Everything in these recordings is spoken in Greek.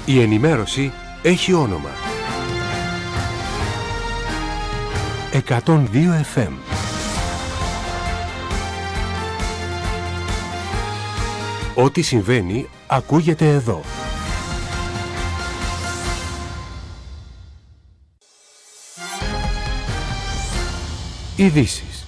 Η ενημέρωση έχει όνομα. 102 FM. Ό,τι συμβαίνει ακούγεται εδώ. Ειδήσεις.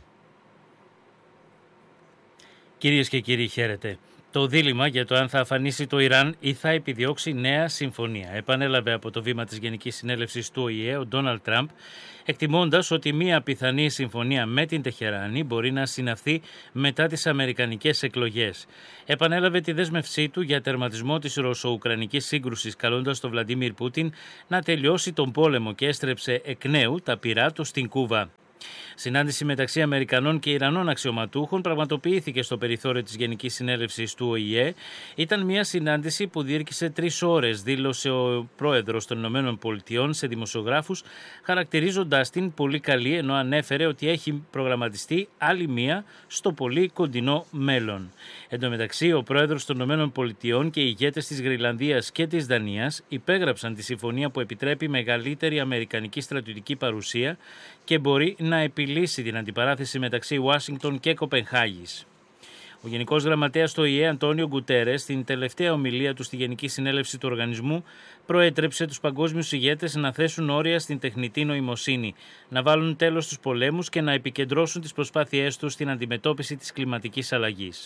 Κυρίες και κύριοι, χαίρετε. Το δίλημμα για το αν θα αφανίσει το Ιράν ή θα επιδιώξει νέα συμφωνία επανέλαβε από το βήμα της Γενικής Συνέλευσης του ΟΗΕ ο Ντόναλντ Τραμπ, εκτιμώντας ότι μια πιθανή συμφωνία με την Τεχεράνη μπορεί να συναυθεί μετά τις αμερικανικές εκλογές. Επανέλαβε τη δέσμευσή του για τερματισμό της ρωσο-ουκρανικής σύγκρουσης, καλώντας τον Βλαντίμιρ Πούτιν να τελειώσει τον πόλεμο και έστρεψε εκ νέου τα πυρά του στην Κούβα. Συνάντηση μεταξύ Αμερικανών και Ιρανών αξιωματούχων πραγματοποιήθηκε στο περιθώριο της Γενικής Συνέλευσης του ΟΗΕ. Ήταν μια συνάντηση που διήρκησε 3 ώρες, δήλωσε ο πρόεδρος των ΗΠΑ σε δημοσιογράφους, χαρακτηρίζοντας την πολύ καλή, ενώ ανέφερε ότι έχει προγραμματιστεί άλλη μία στο πολύ κοντινό μέλλον. Εν τω μεταξύ, ο πρόεδρος των ΗΠΑ και οι ηγέτες της Γροιλανδίας και της Δανίας υπέγραψαν τη συμφωνία που επιτρέπει μεγαλύτερη αμερικανική στρατιωτική παρουσία και μπορεί να επιλύσει την αντιπαράθεση μεταξύ Ουάσιγκτον και Κοπενχάγης. Ο Γενικός Γραμματέας του ΟΗΕ, Αντώνιο Γκουτέρες, στην τελευταία ομιλία του στη Γενική Συνέλευση του οργανισμού, προέτρεψε τους παγκόσμιους ηγέτες να θέσουν όρια στην τεχνητή νοημοσύνη, να βάλουν τέλος στους πολέμους και να επικεντρώσουν τις προσπάθειές τους στην αντιμετώπιση της κλιματικής αλλαγής.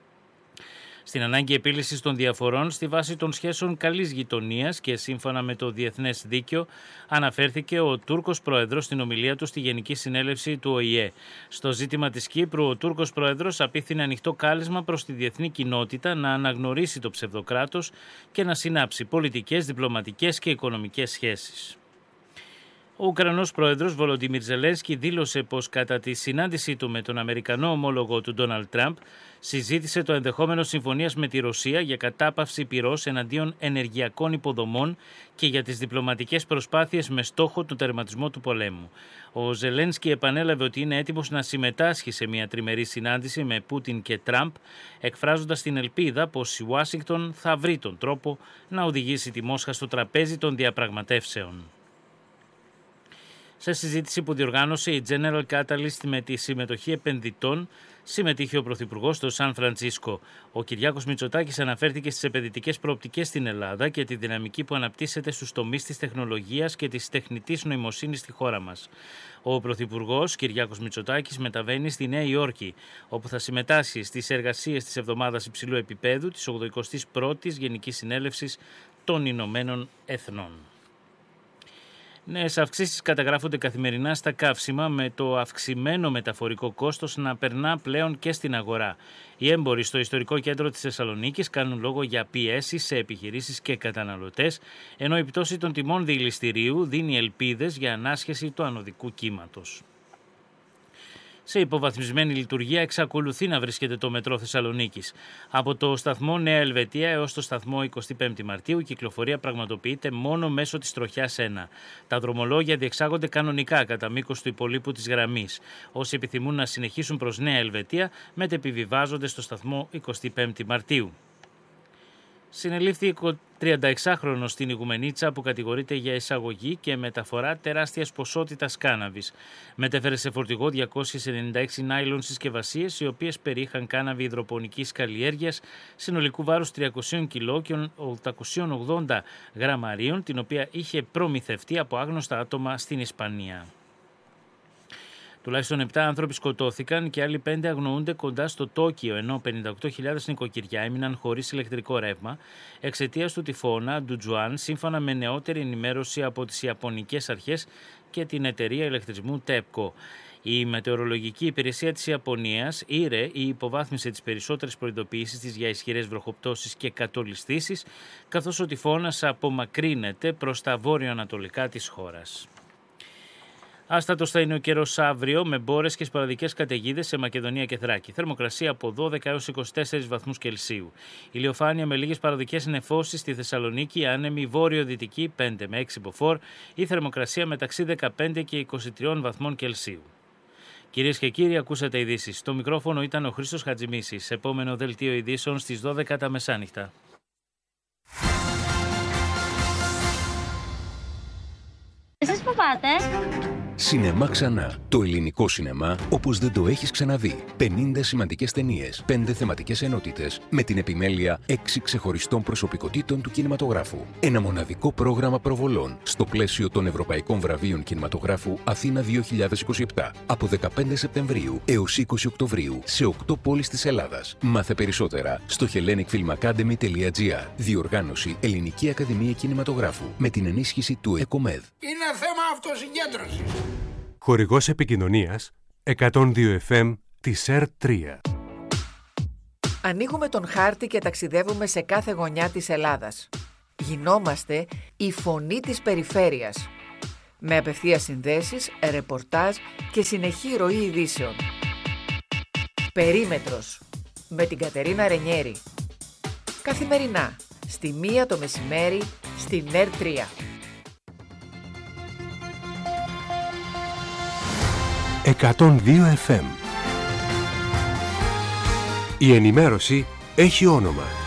Στην ανάγκη επίλυσης των διαφορών στη βάση των σχέσεων καλής γειτονίας και σύμφωνα με το διεθνές δίκαιο, αναφέρθηκε ο Τούρκος Πρόεδρος στην ομιλία του στη Γενική Συνέλευση του ΟΗΕ. Στο ζήτημα της Κύπρου, ο Τούρκος Πρόεδρος απίθυνε ανοιχτό κάλεσμα προς τη διεθνή κοινότητα να αναγνωρίσει το ψευδοκράτος και να συνάψει πολιτικές, διπλωματικές και οικονομικές σχέσεις. Ο Ουκρανός πρόεδρος Βολοντίμιρ Ζελένσκι δήλωσε πως κατά τη συνάντησή του με τον Αμερικανό ομόλογο του Ντόναλντ Τραμπ συζήτησε το ενδεχόμενο συμφωνίας με τη Ρωσία για κατάπαυση πυρός εναντίον ενεργειακών υποδομών και για τις διπλωματικές προσπάθειες με στόχο τον τερματισμό του πολέμου. Ο Ζελένσκι επανέλαβε ότι είναι έτοιμος να συμμετάσχει σε μια τριμερή συνάντηση με Πούτιν και Τραμπ, εκφράζοντας την ελπίδα πως η Ουάσιγκτον θα βρει τον τρόπο να οδηγήσει τη Μόσχα στο τραπέζι των διαπραγματεύσεων. Σε συζήτηση που διοργάνωσε η General Catalyst με τη συμμετοχή επενδυτών, συμμετείχε ο Πρωθυπουργός στο Σαν Φραντσίσκο. Ο Κυριάκος Μητσοτάκης αναφέρθηκε στις επενδυτικές προοπτικές στην Ελλάδα και τη δυναμική που αναπτύσσεται στους τομείς της τεχνολογίας και της τεχνητής νοημοσύνης στη χώρα μας. Ο Πρωθυπουργός Κυριάκος Μητσοτάκης μεταβαίνει στη Νέα Υόρκη, όπου θα συμμετάσχει στις εργασίες της εβδομάδας υψηλού επίπεδου της 81ης Γενικής Συνέλευσης των Ηνωμένων Εθνών. Νέες αυξήσεις καταγράφονται καθημερινά στα καύσιμα, με το αυξημένο μεταφορικό κόστος να περνά πλέον και στην αγορά. Οι έμποροι στο ιστορικό κέντρο της Θεσσαλονίκης κάνουν λόγο για πιέσεις σε επιχειρήσεις και καταναλωτές, ενώ η πτώση των τιμών δηληστηρίου δίνει ελπίδες για ανάσχεση του ανωδικού κύματος. Σε υποβαθμισμένη λειτουργία εξακολουθεί να βρίσκεται το μετρό Θεσσαλονίκης. Από το σταθμό Νέα Ελβετία έως το σταθμό 25 Μαρτίου η κυκλοφορία πραγματοποιείται μόνο μέσω της τροχιάς 1. Τα δρομολόγια διεξάγονται κανονικά κατά μήκος του υπολείπου της γραμμής. Όσοι επιθυμούν να συνεχίσουν προς Νέα Ελβετία μετεπιβιβάζονται στο σταθμό 25 Μαρτίου. Συνελήφθη 36χρονος στην Ιγουμενίτσα που κατηγορείται για εισαγωγή και μεταφορά τεράστιας ποσότητας κάναβης. Μετέφερε σε φορτηγό 296 νάιλον συσκευασίες, οι οποίες περιείχαν κάναβη υδροπονικής καλλιέργειας συνολικού βάρους 300 κιλό και 880 γραμμαρίων, την οποία είχε προμηθευτεί από άγνωστα άτομα στην Ισπανία. Τουλάχιστον 7 άνθρωποι σκοτώθηκαν και άλλοι 5 αγνοούνται κοντά στο Τόκιο, ενώ 58.000 νοικοκυριά έμειναν χωρίς ηλεκτρικό ρεύμα εξαιτίας του τυφώνα Ντουτζουάν, σύμφωνα με νεότερη ενημέρωση από τις Ιαπωνικές αρχές και την εταιρεία ηλεκτρισμού TEPCO. Η μετεωρολογική υπηρεσία της Ιαπωνίας, ήρε, υποβάθμισε τις περισσότερες προειδοποιήσεις της για ισχυρές βροχοπτώσεις και κατολισθήσεις, καθώς ο τυφώνας απομακρύνεται προς τα βόρειο-ανατολικά της χώρας. Άστατος θα είναι ο καιρός αύριο, με μπόρες και σποραδικές καταιγίδες σε Μακεδονία και Θράκη. Θερμοκρασία από 12 έως 24 βαθμούς Κελσίου. Ηλιοφάνεια με λίγες παροδικές νεφώσεις στη Θεσσαλονίκη, άνεμη βόρειο-δυτική 5 με 6 μποφόρ, η θερμοκρασία μεταξύ 15 και 23 βαθμών Κελσίου. Κυρίες και κύριοι, ακούσατε ειδήσεις. Στο μικρόφωνο ήταν ο Χρήστος Χατζημίσης. Επόμενο δελτίο ειδήσεων στις 12 τα μεσάνυχτα. πάτε? Σινεμά ξανά. Το ελληνικό σινεμά όπως δεν το έχεις ξαναδεί. 50 σημαντικές ταινίες, 5 θεματικές ενότητες, με την επιμέλεια 6 ξεχωριστών προσωπικότητων του κινηματογράφου. Ένα μοναδικό πρόγραμμα προβολών στο πλαίσιο των Ευρωπαϊκών Βραβείων Κινηματογράφου Αθήνα 2027. Από 15 Σεπτεμβρίου έως 20 Οκτωβρίου σε 8 πόλεις της Ελλάδας. Μάθε περισσότερα στο hellenicfilmacademy.gr. Διοργάνωση Ελληνική Ακαδημία Κινηματογράφου με την ενίσχυση του ΕΚΟΜΕΔ. Είναι θέμα αυτοσυγκέντρωσης. Χορηγός επικοινωνίας 102 FM της ΕΡΤ3. Ανοίγουμε τον χάρτη και ταξιδεύουμε σε κάθε γωνιά της Ελλάδας. Γινόμαστε η φωνή της περιφέρειας. Με απευθείας συνδέσεις, ρεπορτάζ και συνεχή ροή ειδήσεων. Περίμετρος. Με την Κατερίνα Ρενιέρη. Καθημερινά, στη 1 το μεσημέρι, στην ΕΡΤ3. 102 FM. Η ενημέρωση έχει όνομα.